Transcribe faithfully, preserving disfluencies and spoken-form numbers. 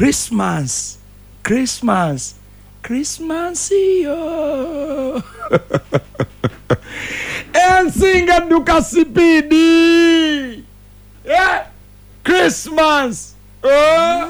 Christmas, Christmas, Christmas iyo. Ensinga duka sipidi. Yeah, Christmas. Oh.